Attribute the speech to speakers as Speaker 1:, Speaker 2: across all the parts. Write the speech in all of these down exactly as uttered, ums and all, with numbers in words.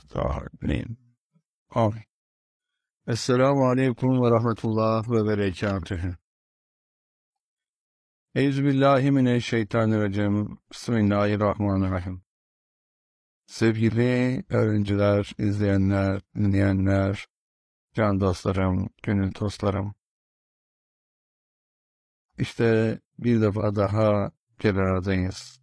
Speaker 1: Amin. Amin. Esselamu Aleyküm ve Rahmetullah ve Berekatühü. Euzubillahimineşşeytanirracim. Bismillahirrahmanirrahim. Sevgili öğrenciler, izleyenler, dinleyenler, can dostlarım, gönül dostlarım. İşte bir defa daha bir aradayız.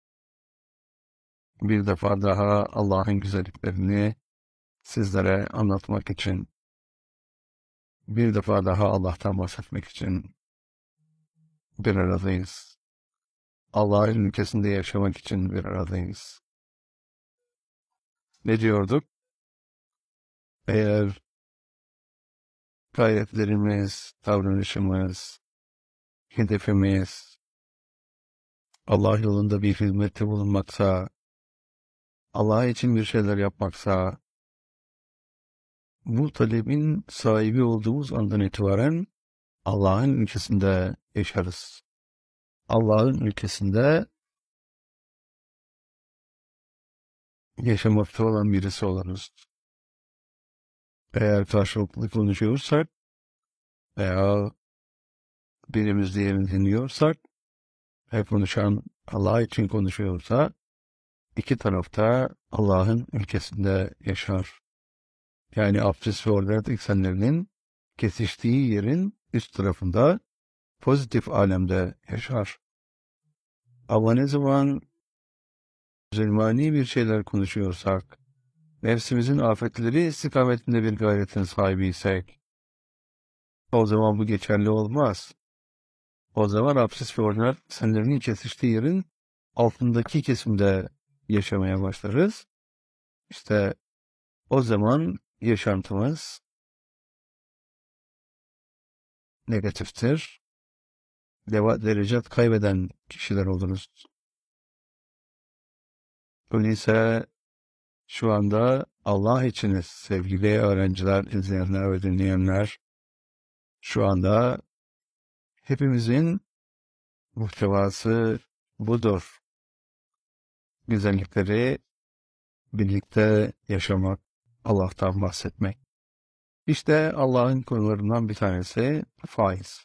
Speaker 1: Bir defa daha Allah'ın güzelliklerini sizlere anlatmak için, bir defa daha Allah'tan bahsetmek için bir aradayız. Allah'ın ülkesinde yaşamak için bir aradayız. Ne diyorduk? Eğer gayretlerimiz, davranışımız, hedefimiz Allah yolunda bir hizmette bulunmaksa, Allah için bir şeyler yapmaksa, bu talebin sahibi olduğumuz andan itibaren Allah'ın ülkesinde yaşarız. Allah'ın ülkesinde yaşamakta olan birisi oluruz. Eğer karşılıklı konuşuyorsak veya birimiz diğerini dinliyorsak ve konuşan Allah için konuşuyorsa iki tarafta Allah'ın ülkesinde yaşar. Yani abdest ve ordet eksenlerinin kesiştiği yerin üst tarafında pozitif alemde yaşar. Ama ne zaman zulmani bir şeyler konuşuyorsak, nefsimizin afetleri istikametinde bir gayretin sahibiysek, o zaman bu geçerli olmaz. O zaman abdest ve ordet eksenlerinin kesiştiği yerin altındaki kesimde yaşamaya başlarız. İşte o zaman yaşantımız negatiftir. Deva, derecet kaybeden kişiler oluruz. Öyleyse şu anda Allah içiniz sevgili öğrenciler, izleyenler ve dinleyenler, şu anda hepimizin muhtevası budur. Güzellikleri birlikte yaşamak, Allah'tan bahsetmek. İşte Allah'ın konularından bir tanesi faiz.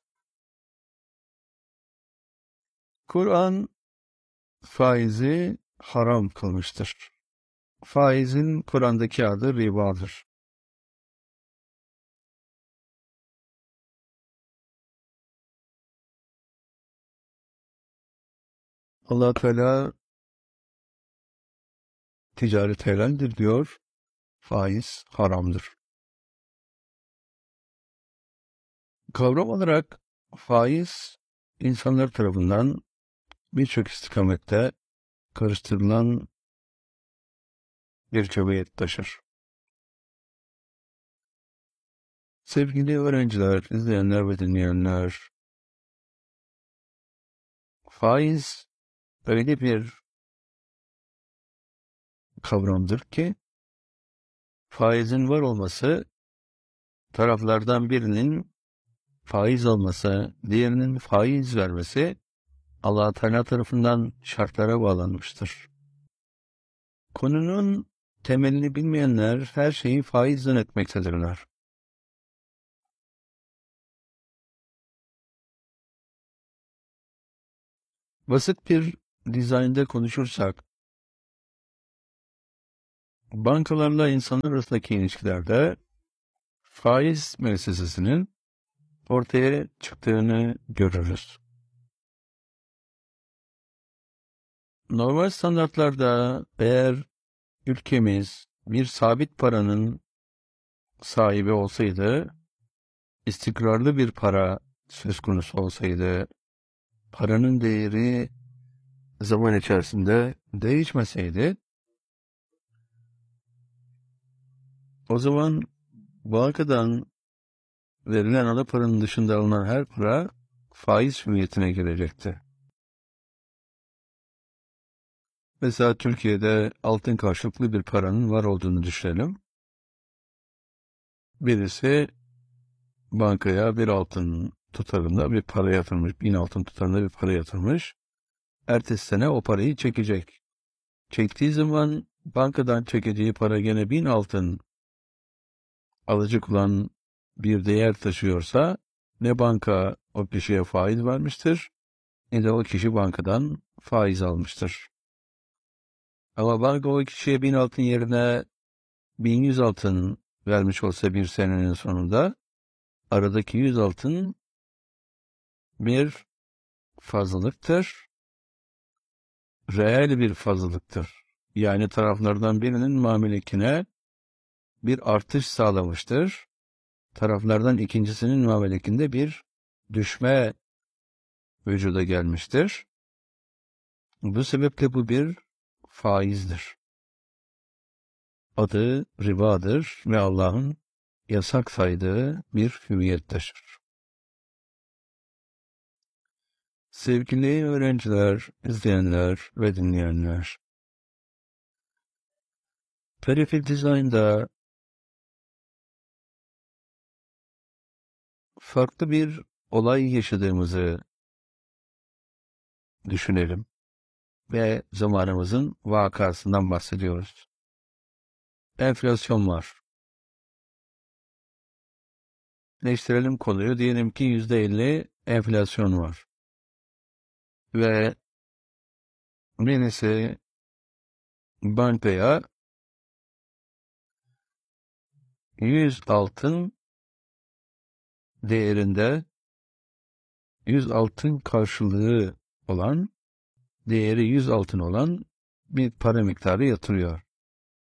Speaker 1: Kur'an faizi haram kılmıştır. Faizin Kur'an'daki adı ribadır. Allah Teala ticaret helaldir diyor, faiz haramdır. Kavram olarak faiz insanlar tarafından birçok istikamette karıştırılan bir köbeyet taşır. Sevgili öğrenciler, izleyenler ve dinleyenler, faiz öyle bir kavramdır ki, faizin var olması, taraflardan birinin faiz alması, diğerinin faiz vermesi, Allah Teala tarafından şartlara bağlanmıştır. Konunun temelini bilmeyenler her şeyi faiz zannetmektedirler. Basit bir dizaynda konuşursak, bankalarla insanlar arasındaki ilişkilerde faiz müessesesinin ortaya çıktığını görürüz. Normal standartlarda eğer ülkemiz bir sabit paranın sahibi olsaydı, istikrarlı bir para söz konusu olsaydı, paranın değeri zaman içerisinde değişmeseydi, o zaman bankadan verilen ana paranın dışında alınan her para faiz hüviyetine girecekti. Mesela Türkiye'de altın karşılıklı bir paranın var olduğunu düşünelim. Birisi bankaya bir altın tutarında bir para yatırmış, bin altın tutarında bir para yatırmış. Ertesi sene o parayı çekecek. Çektiği zaman bankadan çekeceği para gene bin altın alıcı olan bir değer taşıyorsa ne banka o kişiye faiz vermiştir ne de o kişi bankadan faiz almıştır. Ama banka o kişiye bin altın yerine bin yüz altın vermiş olsa bir senenin sonunda aradaki yüz altın bir fazlalıktır. Reel bir fazlalıktır. Yani taraflardan birinin muamelekine bir artış sağlamıştır. Taraflardan ikincisinin muamelekinde bir düşme vücuda gelmiştir. Bu sebeple bu bir faizdir. Adı ribadır ve Allah'ın yasak saydığı bir hüviyet taşır. Sevgili öğrenciler, izleyenler ve dinleyenler, Perifil Design'da farklı bir olay yaşadığımızı düşünelim ve zamanımızın vakasından bahsediyoruz. Enflasyon var. Değiştirelim konuyu. Diyelim ki yüzde elli enflasyon var. Ve birisi bankaya yüz altın değerinde yüz altın karşılığı olan, değeri yüz altın olan bir para miktarı yatırıyor.